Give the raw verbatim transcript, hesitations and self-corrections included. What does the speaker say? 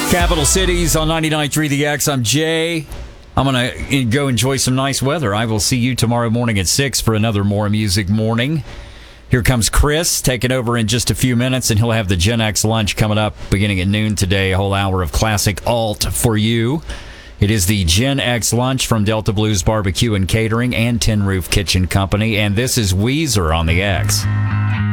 Capital Cities on ninety-nine point three The X. I'm Jay. I'm going to go enjoy some nice weather. I will see you tomorrow morning at six for another More Music Morning. Here comes Chris, taking over in just a few minutes, and he'll have the Gen X lunch coming up beginning at noon today. A whole hour of classic alt for you. It is the Gen X lunch from Delta Blues Barbecue and Catering and Tin Roof Kitchen Company, and this is Weezer on the X.